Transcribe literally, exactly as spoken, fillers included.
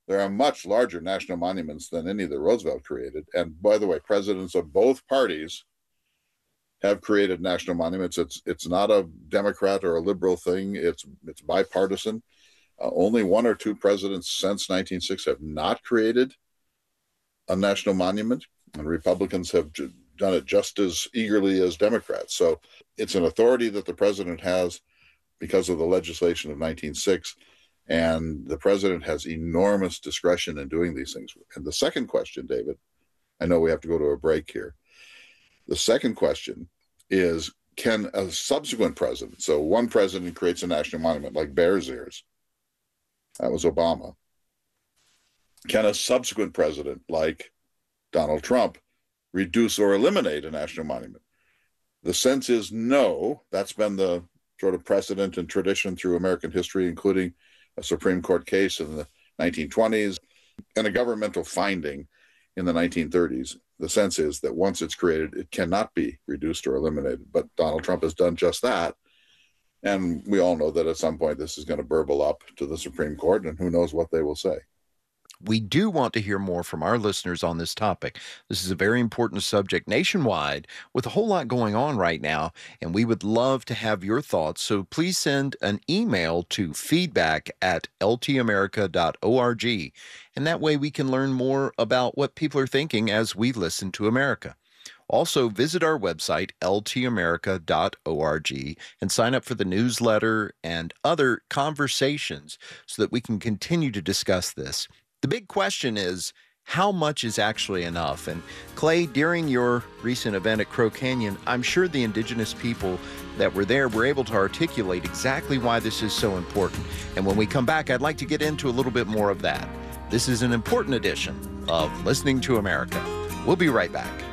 There are much larger national monuments than any that Roosevelt created. And by the way, presidents of both parties have created national monuments. It's it's not a Democrat or a liberal thing. It's it's bipartisan. Uh, only one or two presidents since nineteen six have not created a national monument, and Republicans have j- done it just as eagerly as Democrats. So it's an authority that the president has because of the legislation of nineteen six, and the president has enormous discretion in doing these things. And the second question, David, I know we have to go to a break here. The second question is, can a subsequent president, so one president creates a national monument like Bears Ears, that was Obama, can a subsequent president like Donald Trump reduce or eliminate a national monument? The sense is no. That's been the sort of precedent and tradition through American history, including a Supreme Court case in the nineteen twenties and a governmental finding in the nineteen thirties. The sense is that once it's created, it cannot be reduced or eliminated. But Donald Trump has done just that. And we all know that at some point this is going to burble up to the Supreme Court, and who knows what they will say. We do want to hear more from our listeners on this topic. This is a very important subject nationwide with a whole lot going on right now, and we would love to have your thoughts. So please send an email to feedback at l t america dot org, and that way we can learn more about what people are thinking as we listen to America. Also, visit our website, l t america dot org, and sign up for the newsletter and other conversations so that we can continue to discuss this. The big question is, how much is actually enough? And Clay, during your recent event at Crow Canyon, I'm sure the indigenous people that were there were able to articulate exactly why this is so important. And when we come back, I'd like to get into a little bit more of that. This is an important edition of Listening to America. We'll be right back.